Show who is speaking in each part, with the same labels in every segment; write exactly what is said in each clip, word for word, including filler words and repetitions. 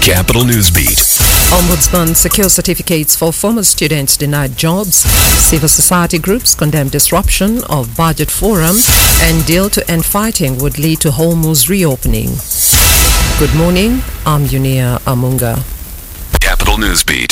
Speaker 1: Capital Newsbeat.
Speaker 2: Ombudsman secures certificates for former students denied jobs. Civil society groups condemn disruption of budget forum, and deal to end fighting would lead to Hormuz reopening. Good morning, I'm Yunia Amunga.
Speaker 1: Capital Newsbeat.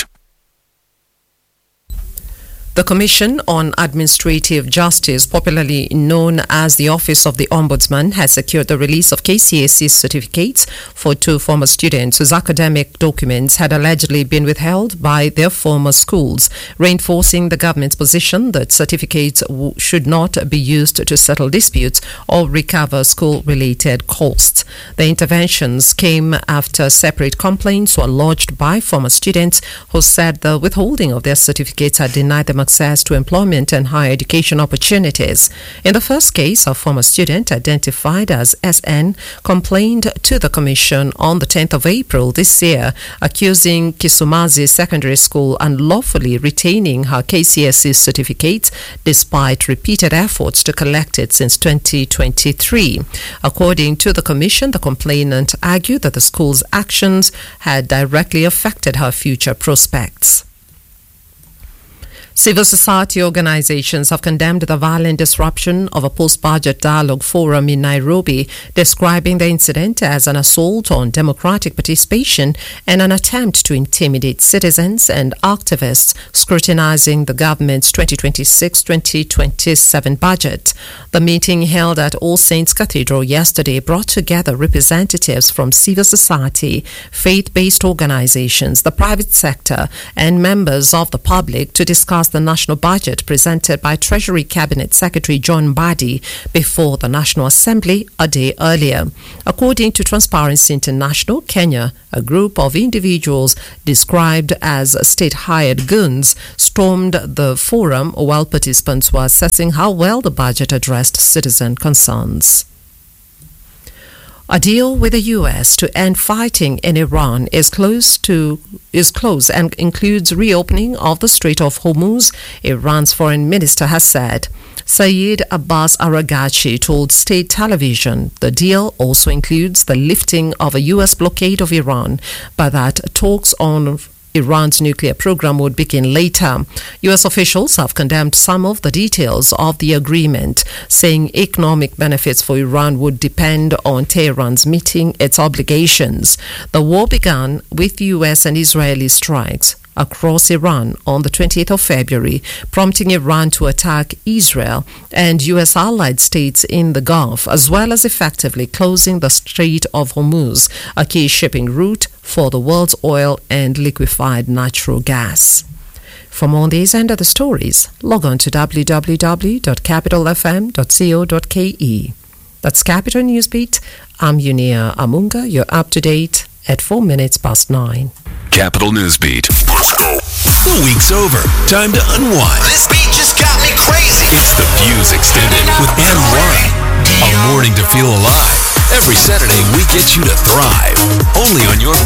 Speaker 2: The Commission on Administrative Justice, popularly known as the Office of the Ombudsman, has secured the release of K C S E certificates for two former students whose academic documents had allegedly been withheld by their former schools, reinforcing the government's position that certificates w- should not be used to settle disputes or recover school-related costs. The interventions came after separate complaints were lodged by former students who said the withholding of their certificates had denied them access to employment and higher education opportunities. In the first case, a former student identified as S N complained to the Commission on the tenth of April this year, accusing Kisumazi Secondary School unlawfully retaining her K C S E certificate despite repeated efforts to collect it since twenty twenty-three. According to the Commission, the complainant argued that the school's actions had directly affected her future prospects. Civil society organizations have condemned the violent disruption of a post-budget dialogue forum in Nairobi, describing the incident as an assault on democratic participation and an attempt to intimidate citizens and activists scrutinizing the government's twenty twenty-six twenty twenty-seven budget. The meeting held at All Saints Cathedral yesterday brought together representatives from civil society, faith-based organizations, the private sector, and members of the public to discuss the national budget presented by Treasury Cabinet Secretary John Mbadi before the National Assembly a day earlier. According to Transparency International, Kenya, a group of individuals described as state-hired goons, stormed the forum while participants were assessing how well the budget addressed citizen concerns. A deal with the U S to end fighting in Iran is close to is close and includes reopening of the Strait of Hormuz, Iran's foreign minister has said. Saeed Abbas Araghchi told state television the deal also includes the lifting of a U S blockade of Iran, but that talks on Iran's nuclear program would begin later. U S officials have condemned some of the details of the agreement, saying economic benefits for Iran would depend on Tehran's meeting its obligations. The war began with U S and Israeli strikes across Iran on the twentieth of February, prompting Iran to attack Israel and U S allied states in the Gulf, as well as effectively closing the Strait of Hormuz, a key shipping route for the world's oil and liquefied natural gas. For more on these and other stories, log on to w w w dot capital f m dot co dot k e. That's Capital Newsbeat. I'm Yunia Amunga, you're up to date at four minutes past nine.
Speaker 1: Capital Newsbeat. Let's go. The week's over. Time to unwind.
Speaker 3: This beat just got me crazy.
Speaker 1: It's The Fuse Extended with Anne Warren. A morning to feel alive. Every Saturday, we get you to thrive. Only on your